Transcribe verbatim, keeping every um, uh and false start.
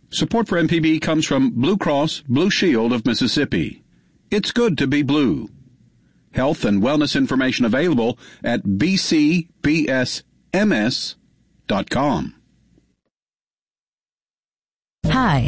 Support for M P B comes from Blue Cross Blue Shield of Mississippi. It's good to be blue. Health and wellness information available at b c b s m s dot com. Hi,